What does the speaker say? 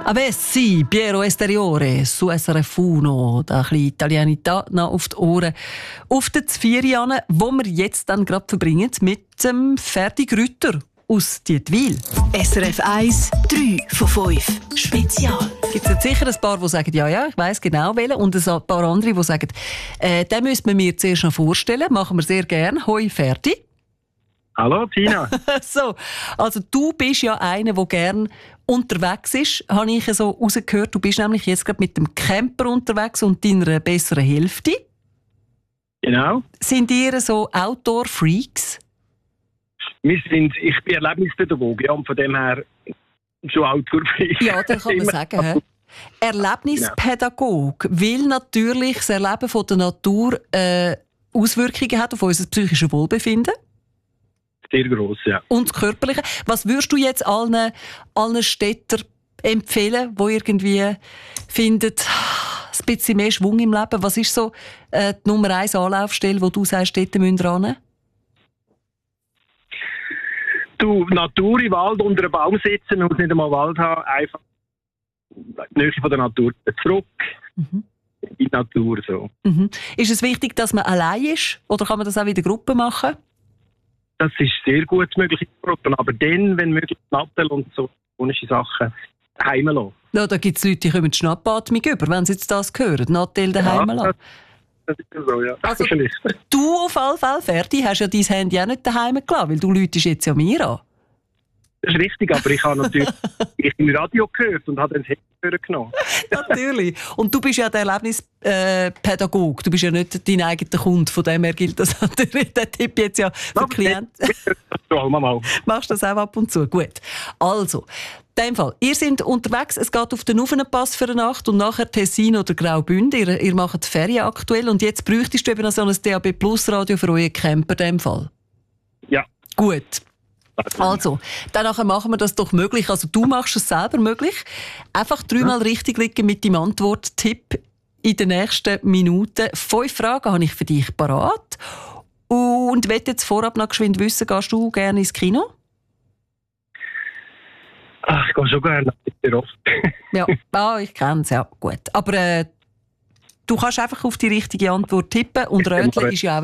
Avessi, Piero Esteriore, su SRF 1, da ein bisschen Italianità noch auf die Ohren. Auf den Zvierianen, wo wir jetzt dann gerade verbringen mit dem Ferdi Grütter aus Dietwil. SRF 1, 3 von 5. Spezial. Gibt es sicher ein paar, die sagen, ja, ich weiss genau welchen, und ein paar andere, die sagen, den müsste man mir zuerst noch vorstellen. Machen wir sehr gerne. Hoi, Ferdi. Hallo, Tina. So, also du bist ja einer, der gerne unterwegs ist, habe ich so rausgehört. Du bist nämlich jetzt gerade mit dem Camper unterwegs und deiner besseren Hälfte. Genau. Sind ihr so Outdoor-Freaks? Ich bin Erlebnispädagoge, und von dem her schon Outdoor-Freak. Ja, das kann man sagen. Erlebnispädagoge, weil natürlich das Erleben von der Natur Auswirkungen hat auf unser psychisches Wohlbefinden. Sehr gross, ja. Und das Körperliche. Was würdest du jetzt allen Städtern empfehlen, die irgendwie finden, ein bisschen mehr Schwung im Leben? Was ist so die Nummer 1 Anlaufstelle, wo du sagst, dort müssen wir hin? Du, Natur im Wald unter einem Baum sitzen und nicht einmal Wald haben, einfach die Nähe von der Natur zurück in die Natur. So. Mhm. Ist es wichtig, dass man allein ist? Oder kann man das auch in der Gruppe machen? Das ist sehr gut möglich in Gruppen, aber dann, wenn möglich, Nattel und so komische Sachen daheim lassen. Ja, da gibt es Leute, die kommen die Schnappatmung über, wenn sie jetzt das hören. Nattel daheim lassen. Das ist so, ja. Also, du auf alle Fälle, Ferdi, hast ja dein Handy auch nicht daheim gelassen, weil du läutest jetzt ja mir an. Das ist richtig, aber ich habe natürlich im Radio gehört und habe dann das Handy genommen. Natürlich. Und du bist ja der Erlebnispädagoge. Du bist ja nicht dein eigener Kunde. Von dem her gilt das natürlich. Der Tipp jetzt ja für Klienten. Machst du das auch ab und zu? Gut. Also, in dem Fall, ihr seid unterwegs. Es geht auf den Ufenpass für eine Nacht und nachher Tessin oder Graubünden. Ihr macht Ferien aktuell. Und jetzt bräuchtest du eben noch so ein DAB Plus Radio für euren Camper in dem Fall. Ja. Gut. Also, danach machen wir das doch möglich. Also, du machst es selber möglich. Einfach 3-mal richtig liegen mit deinem Antworttipp in den nächsten Minuten. 5 Fragen habe ich für dich parat. Und wenn jetzt vorab noch geschwind wissen, gehst du gerne ins Kino? Ach, ich gehe schon gerne, sehr oft. Ja, ich kenne es, ja, gut. Aber du kannst einfach auf die richtige Antwort tippen und Röteln ist ja auch